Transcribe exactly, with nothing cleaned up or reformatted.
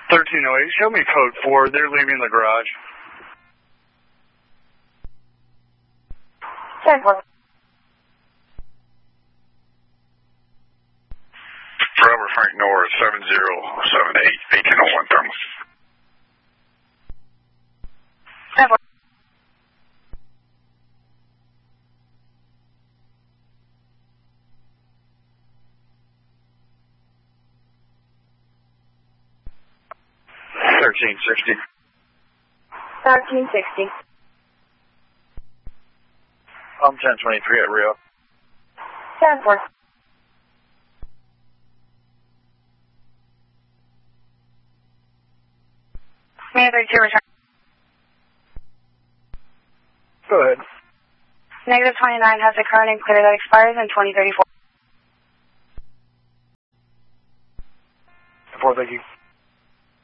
thirteen oh eight, show me code four. They're leaving the garage. ten four. Forever Frank Norris, seven zero seven eight, eighteen oh one Thermal. ten four. thirteen sixty. thirteen sixty. I'm ten twenty-three at Rio. ten four. Negative thirty-two, return. Go ahead. Negative twenty-nine has a current and clear that expires in twenty thirty-four. Four, thank you.